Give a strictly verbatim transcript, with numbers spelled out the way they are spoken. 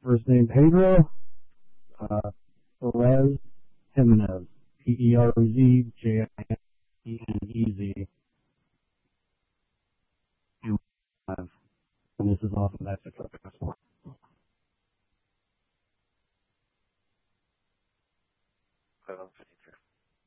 First name Pedro, uh, Perez Jimenez, P E R O Z J I M E N E Z. And this is off of Mexico. I don't think you're